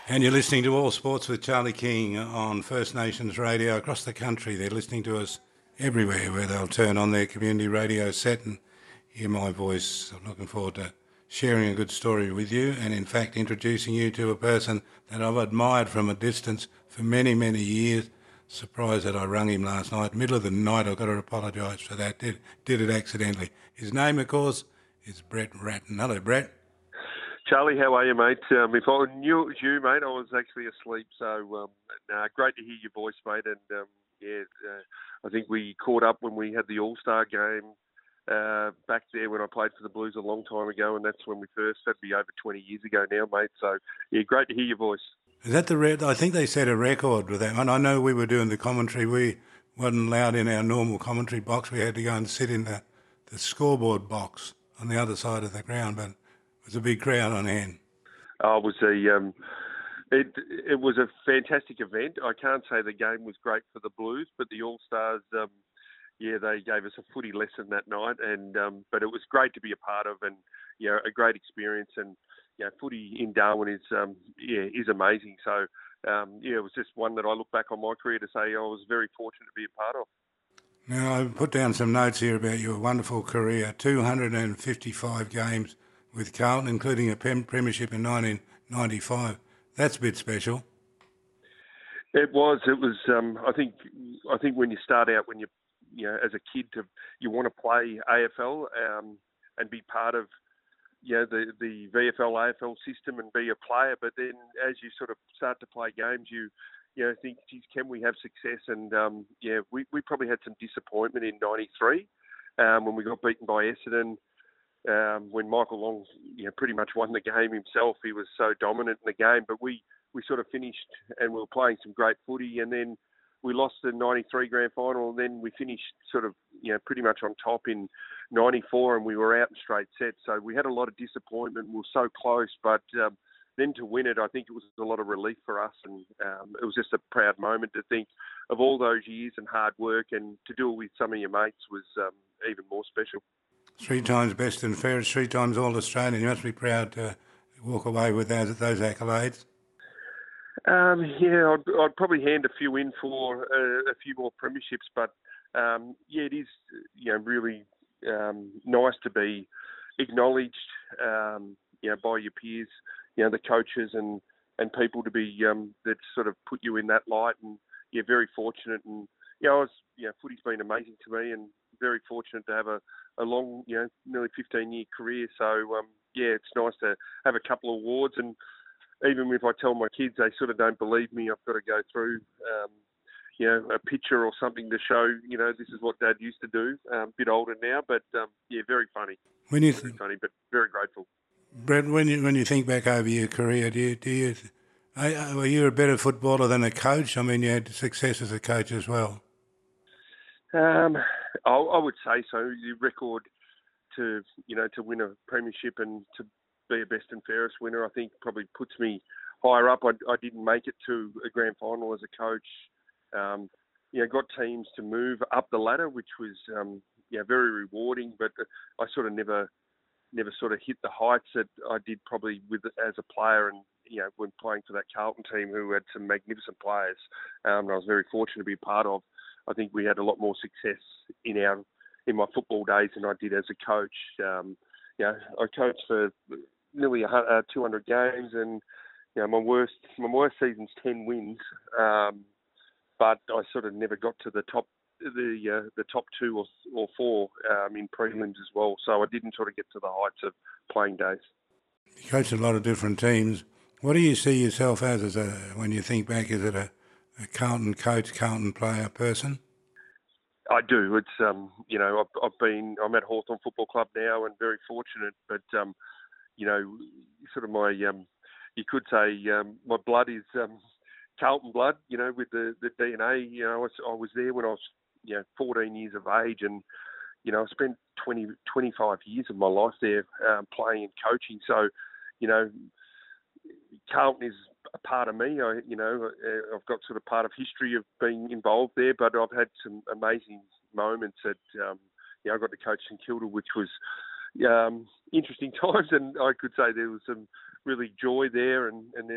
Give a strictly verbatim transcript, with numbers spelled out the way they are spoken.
And you're listening to All Sports with Charlie King on First Nations Radio across the country. They're listening to us everywhere where they'll turn on their community radio set and hear my voice. I'm looking forward to sharing a good story with you and, in fact, introducing you to a person that I've admired from a distance for many, many years. Surprised that I rung him last night. Middle of the night, I've got to apologise for that. Did, did it accidentally. His name, of course, is Brett Ratten. Hello, Brett. Charlie, how are you, mate? Um, if I knew it was you, mate, I was actually asleep. So, um, nah, great to hear your voice, mate. And, um, yeah, uh, I think we caught up when we had the All-Star game uh, back there when I played for the Blues a long time ago, and that's when we first, that'd be over twenty years ago now, mate. So, yeah, great to hear your voice. Is that the red? I think they set a record with that one. I know we were doing the commentary. We weren't allowed in our normal commentary box. We had to go and sit in the, the scoreboard box on the other side of the ground, but it was a big crowd on hand. Oh, it was a um, it it was a fantastic event. I can't say the game was great for the Blues, but the All Stars, um, yeah, they gave us a footy lesson that night, and um, but it was great to be a part of, and you know, a great experience. And you know, footy in Darwin is um, yeah is amazing. So um, yeah, it was just one that I look back on my career to say I was very fortunate to be a part of. Now, I put down some notes here about your wonderful career, two hundred fifty-five games with Carlton, including a premiership in nineteen ninety-five. That's a bit special. It was. It was. Um, I think. I think when you start out, when you, you know, as a kid, to you want to play A F L um, and be part of, you know, the the V F L A F L system and be a player. But then, as you sort of start to play games, you, you know, think, geez, can we have success? And um, yeah, we we probably had some disappointment in ninety-three um, when we got beaten by Essendon. Um, when Michael Long, you know, pretty much won the game himself. He was so dominant in the game, but we, we sort of finished and we were playing some great footy, and then we lost the ninety-three grand final, and then we finished sort of, you know, pretty much on top in ninety-four, and we were out in straight sets. So we had a lot of disappointment. We were so close, but um, then to win it, I think it was a lot of relief for us, and um, it was just a proud moment to think of all those years and hard work, and to do it with some of your mates was um, even more special. Three times best and fairest, three times All-Australian. You must be proud to walk away with those, those accolades. Um, yeah, I'd, I'd probably hand a few in for uh, a few more premierships, but um, yeah, it is, you know, really um, nice to be acknowledged, um, you know, by your peers, you know, the coaches and, and people to be um, that sort of put you in that light. And yeah, very fortunate. And you know, I was, you know, footy's been amazing to me, and very fortunate to have a, a long, you know, nearly fifteen year career. So um, yeah, it's nice to have a couple of awards, and even if I tell my kids, they sort of don't believe me. I've got to go through, um, you know, a picture or something to show, you know, this is what Dad used to do. Um, a bit older now, but um, yeah, very funny. When you th- very funny, but very grateful. Brett, when you when you think back over your career, do you do you uh, were you a better footballer than a coach? I mean, you had success as a coach as well. Um, I, I would say so. Your record to, you know, to win a premiership and to be a best and fairest winner, I think probably puts me higher up. I, I didn't make it to a grand final as a coach. Um, you know, got teams to move up the ladder, which was, um, yeah, very rewarding. But I sort of never, never sort of hit the heights that I did probably with as a player. And you know, when playing for that Carlton team, who had some magnificent players, um, and I was very fortunate to be a part of. I think we had a lot more success in our in my football days than I did as a coach. Um, you know, I coached for nearly uh, two hundred games, and you know, my worst my worst season's ten wins. Um, but I sort of never got to the top the uh, the top two or or four um, in prelims as well. So I didn't sort of get to the heights of playing days. You coached a lot of different teams. What do you see yourself as as a when you think back? Is it a a Carlton coach, Carlton player, person? I do. It's um, you know, I've, I've been. I'm at Hawthorn Football Club now, and very fortunate. But um, you know, sort of my um, you could say um, my blood is um, Carlton blood. You know, with the, the D N A. You know, I was, I was there when I was, you know, fourteen years of age, and you know, I spent twenty, twenty-five years of my life there um, playing and coaching. So, you know, Carlton is a part of me. I, you know, I've got sort of part of history of being involved there, but I've had some amazing moments at, um, you know, I got to coach St Kilda, which was um, interesting times, and I could say there was some really joy there, and, and then